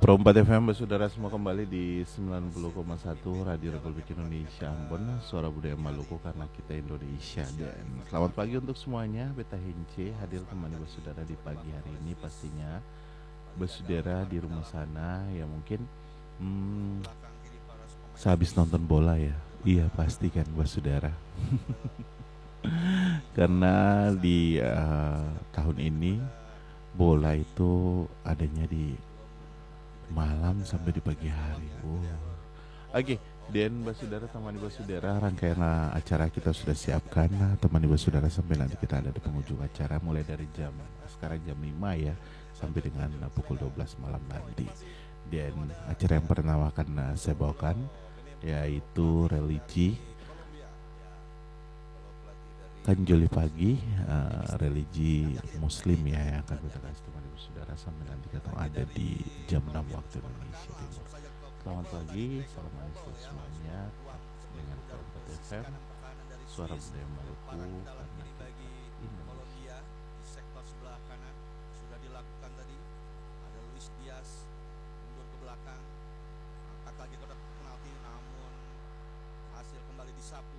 Pro 4 FM, saudara semua kembali di 90,1 Radio Republik Indonesia Ambon, suara budaya Maluku karena kita Indonesia. Dan selamat pagi untuk semuanya. Beta Hence hadir temani saudara di pagi hari ini. Pastinya saudara di rumah sana ya mungkin sehabis nonton bola ya. Iya pasti kan saudara. Karena di tahun ini bola itu adanya di malam sampai di pagi hari. Oke, dan saudara temani saudara rangkaian acara kita sudah siapkan. Temani saudara sampai nanti kita ada di penghujung acara mulai dari sekarang jam 5 ya sampai dengan pukul 12 malam nanti. Dan acara yang pertama akan saya bawakan yaitu religi Kanjoli pagi, religi Muslim ya yang akan kita kasih teman saudara sampai nanti kita ada di jam 6 waktu Indonesia Timur. Selamat pagi, assalamualaikum semuanya dengan Kelompok FM, suara budaya Maluku karena kita Indonesia. Di sektor sebelah kanan sudah dilakukan tadi, ada Luis Diaz mundur ke belakang, angkat lagi kotak penalti namun hasil kembali disapu